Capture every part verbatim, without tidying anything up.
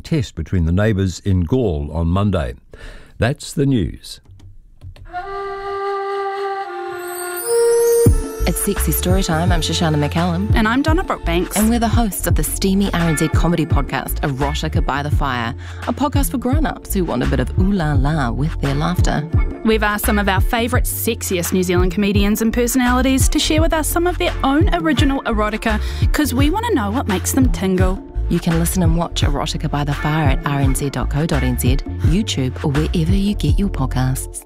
test between the neighbours in Gaul on Monday. That's the news. It's Sexy Storytime. I'm Shoshana McCallum. And I'm Donna Brookbanks. And we're the hosts of the steamy R N Z comedy podcast, Erotica by the Fire, a podcast for grown-ups who want a bit of ooh-la-la with their laughter. We've asked some of our favourite, sexiest New Zealand comedians and personalities to share with us some of their own original erotica, because we want to know what makes them tingle. You can listen and watch Erotica by the Fire at r n z dot co dot n z, YouTube, or wherever you get your podcasts.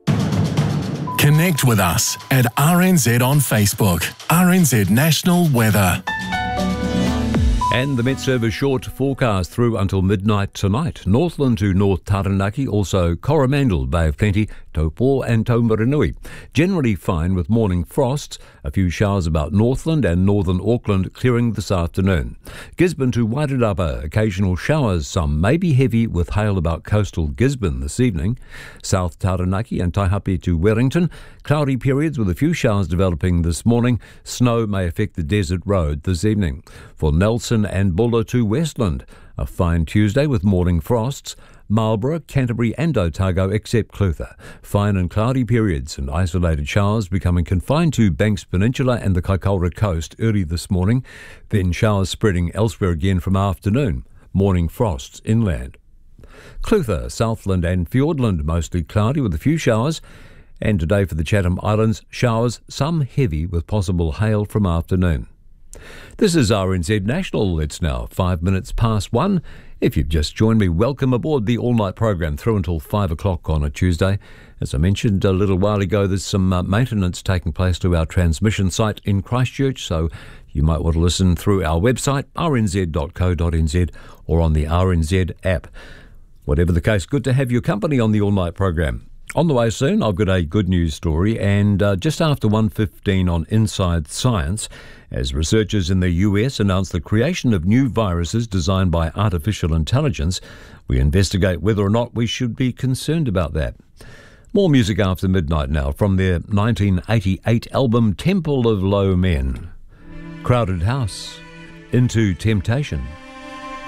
Connect with us at R N Z on Facebook. R N Z National Weather. And the Met Service short forecast through until midnight tonight. Northland to North Taranaki, also Coromandel, Bay of Plenty, Taupo and Taumaranui. Generally fine with morning frosts. A few showers about Northland and northern Auckland clearing this afternoon. Gisborne to Wairarapa, occasional showers, some may be heavy with hail about coastal Gisborne this evening. South Taranaki and Taihape to Wellington, cloudy periods with a few showers developing this morning. Snow may affect the desert road this evening. For Nelson and Bulla to Westland, a fine Tuesday with morning frosts. Marlborough, Canterbury and Otago except Clutha. Fine and cloudy periods and isolated showers becoming confined to Banks Peninsula and the Kaikoura coast early this morning, then showers spreading elsewhere again from afternoon. Morning frosts inland. Clutha, Southland and Fiordland mostly cloudy with a few showers. And today for the Chatham Islands, showers, some heavy with possible hail from afternoon. This is R N Z National. It's now five minutes past one. If you've just joined me, welcome aboard the all-night program through until five o'clock on a Tuesday. As I mentioned a little while ago, there's some uh, maintenance taking place to our transmission site in Christchurch, so you might want to listen through our website, r n z dot co dot n z, or on the R N Z app. Whatever the case, good to have your company on the all-night program. On the way soon, I've got a good news story, and uh, just after one fifteen on Inside Science, as researchers in the U S announce the creation of new viruses designed by artificial intelligence, we investigate whether or not we should be concerned about that. More music after midnight now from their nineteen eighty-eight album Temple of Low Men. Crowded House, Into Temptation.